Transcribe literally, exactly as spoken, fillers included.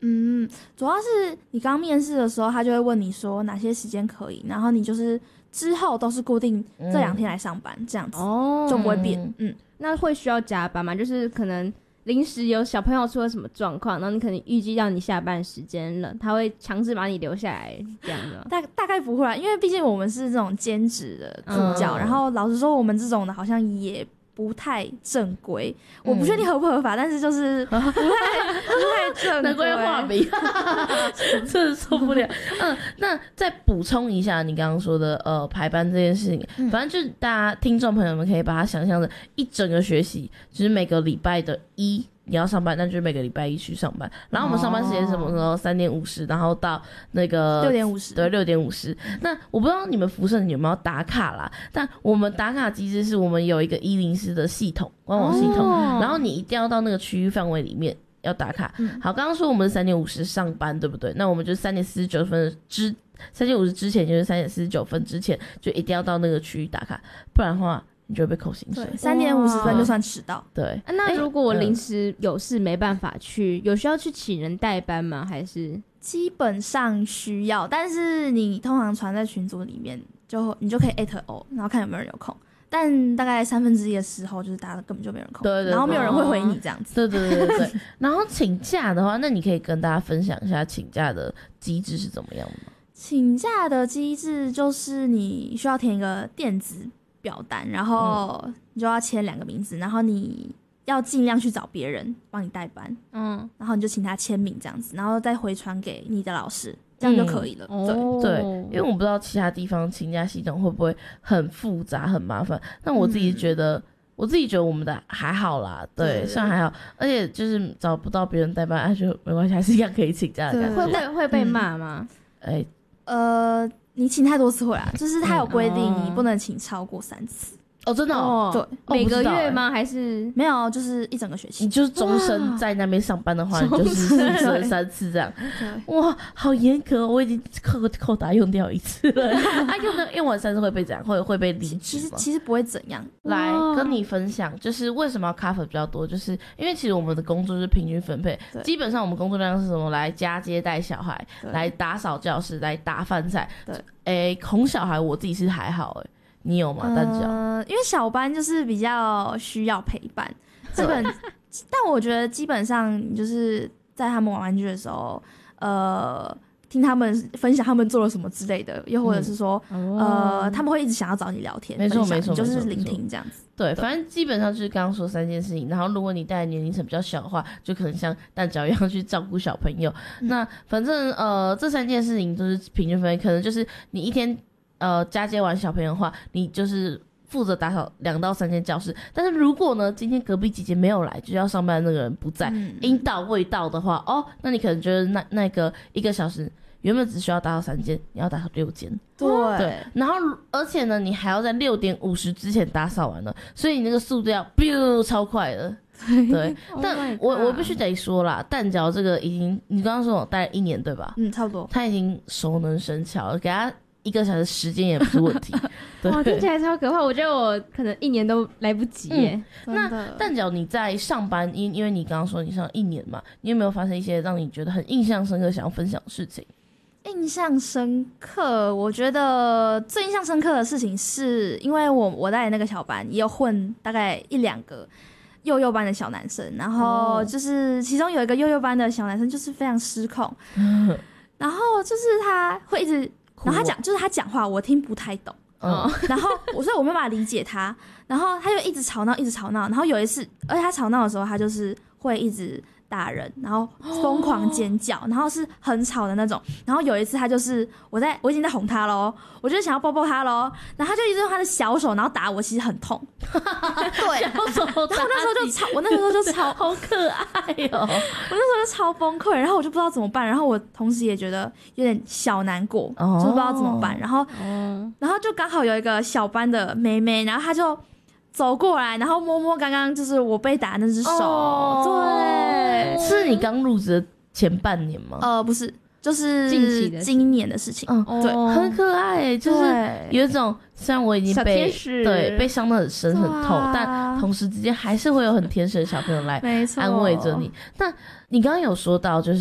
嗯，主要是你刚面试的时候，他就会问你说哪些时间可以，然后你就是之后都是固定这两天来上班，嗯、这样子哦，就不会变。嗯，嗯那会需要加班吗？就是可能临时有小朋友出了什么状况，然后你可能预计到你下班时间了，他会强制把你留下来这样的。 大大概不会啦，因为毕竟我们是这种兼职的助教，嗯、然后老实说，我们这种的好像也不太正规，我不确定合不合法，嗯、但是就是不太不太正规。 难怪画笔，真的受不了。嗯，那再补充一下你刚刚说的呃排班这件事情，嗯、反正就是大家听众朋友们可以把它想象的一整个学习，就是每个礼拜的一。你要上班，那就是每个礼拜一去上班。然后我们上班时间是什么时候？三点五十，然后到那个六点五十， 对，六点五十。那我不知道你们辐射你有没有打卡啦？但我们打卡机制是我们有一个一零四的系统，官网系统，哦、然后你一定要到那个区域范围里面要打卡。嗯、好，刚刚说我们三点五十上班，对不对？那我们就三点四十九分之三点五十之前，就是三点四十九分之前，就一定要到那个区域打卡，不然的话。你就会被扣薪水， 对，三点五十分就算迟到。 对、 啊，那如果我临时有事没办法去，嗯、有需要去请人代班吗？还是基本上需要，但是你通常传在群组里面，就你就可以艾特我，然后看有没有人有空。但大概三分之一的时候，就是大家根本就没有人空，对对对，然后没有人会回你这样子。 对对对对对。然后请假的话，那你可以跟大家分享一下请假的机制是怎么样的吗？ 请假的机制就是你需要填一个电子表单，然后你就要签两个名字，然后你要尽量去找别人帮你代班，嗯，然后你就请他签名这样子，然后再回传给你的老师，这样就可以了。嗯、对、 哦、对，因为我不知道其他地方请假系统会不会很复杂很麻烦，但我自己觉得、嗯、我自己觉得我们的还好啦，对，算还好，而且就是找不到别人代班，就没关系，还是一样可以请假的感觉。 会会会被骂吗？ 哎、嗯呃。你请太多次会啦，就是他有规定你不能请超过三次。 哦，真的哦？ 对， 哦、 每个月吗？还是没有？就是一整个学期。 你就是终身在那边上班的话，你就是四三次这样。哇，好严格、哦！我已经扣扣打用掉一次了。啊，用的用完三次会被怎样？会会被离职吗？ 其实其实不会怎样。 来跟你分享，就是为什么要 cover 比较多，就是因为其实我们的工作是平均分配，基本上我们工作量是什么？来家接带小孩，来打扫教室，来打饭菜。对，哎，哄小孩我自己是还好哎。你有吗？蛋饺？ 呃，因为小班就是比较需要陪伴，基本，但我觉得基本上你就是在他们玩玩具的时候，呃，听他们分享他们做了什么之类的，又或者是说，嗯、呃，他们会一直想要找你聊天， 没错没错， 就是聆听这样子。 对，反正基本上就是刚刚说三件事情，然后如果你带的年龄层比较小的话，就可能像蛋饺一样去照顾小朋友。嗯、那反正呃，这三件事情都是平均分配，可能就是你一天。呃，家接完小朋友的话，你就是负责打扫两到三间教室。但是如果呢，今天隔壁姐姐没有来，就是要上班的那个人不在，嗯、应到未到的话，哦，那你可能觉得那那个一个小时原本只需要打扫三间，你要打扫六间。 对对，然后而且呢，你还要在六点五十之前打扫完了，所以你那个速度要 biu 超快的。对，但我我必须得说啦，蛋饺这个已经，你刚刚说我待了一年对吧？ 嗯，差不多。 他已经熟能生巧了，给他。一个小时时间也不是问题。 哇，听起来超可怕！我觉得我可能一年都来不及耶。 嗯、那蛋饺你在上班，因因为你刚刚说你上一年嘛，你有没有发生一些让你觉得很印象深刻、想要分享的事情？ 印象深刻，我觉得最印象深刻的事情是，因为我我在那个小班也有混大概一两个幼幼班的小男生，然后就是其中有一个幼幼班的小男生就是非常失控，嗯、然后就是他会一直。然后他讲，就是他讲话我听不太懂，嗯，然后我所以我没有办法理解他，然后他就一直吵闹，一直吵闹，然后有一次，而且他吵闹的时候，他就是会一直打人，然后疯狂尖叫，然后是很吵的那种。然后有一次他就是我在我已经在哄他咯，我就是想要抱抱他咯，然后他就一直用他的小手然后打我，其实很痛。对， 小手打， 然后我那时候就超，我那时候就超好可爱哦， 我那时候就超崩溃，然后我就不知道怎么办，然后我同时也觉得有点小难过，哦、就不知道怎么办。然后，哦、然后就刚好有一个小班的妹妹，然后她就走过来，然后摸摸刚刚就是我被打的那只手，哦、对， 是你刚入职的前半年吗？ 呃，不是。就是今年的事情， 嗯，对，很可爱，就是有一种虽然我已经被对被伤得很深很痛，啊、但同时之间还是会有很天使的小朋友来安慰着你。那你刚刚有说到，就是